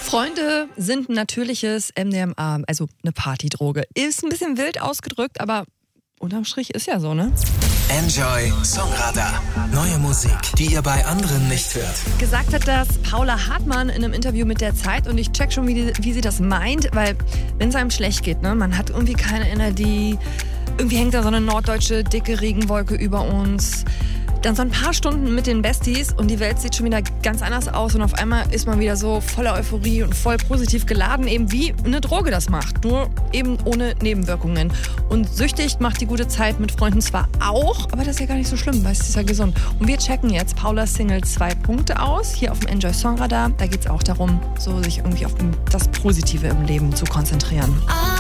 Freunde sind ein natürliches MDMA, also eine Partydroge. Ist ein bisschen wild ausgedrückt, aber unterm Strich ist ja so, ne? Enjoy Songradar. Neue Musik, die ihr bei anderen nicht hört. Gesagt hat das Paula Hartmann in einem Interview mit der Zeit und ich check schon, wie sie das meint, weil wenn es einem schlecht geht, ne, man hat irgendwie keine Energie, irgendwie hängt da so eine norddeutsche dicke Regenwolke über uns. Dann so ein paar Stunden mit den Besties und die Welt sieht schon wieder ganz anders aus und auf einmal ist man wieder so voller Euphorie und voll positiv geladen, eben wie eine Droge das macht, nur eben ohne Nebenwirkungen. Und süchtig macht die gute Zeit mit Freunden zwar auch, aber das ist ja gar nicht so schlimm, weil es ist ja gesund. Und wir checken jetzt Paulas Single 2 Punkte aus, hier auf dem Enjoy Songradar. Da geht es auch darum, so sich irgendwie auf das Positive im Leben zu konzentrieren.